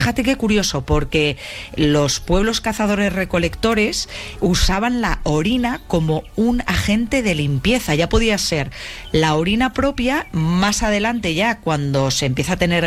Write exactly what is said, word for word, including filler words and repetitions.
Fíjate qué curioso, porque los pueblos cazadores-recolectores usaban la orina como un agente de limpieza. Ya podía ser la orina propia, más adelante ya cuando se empieza a tener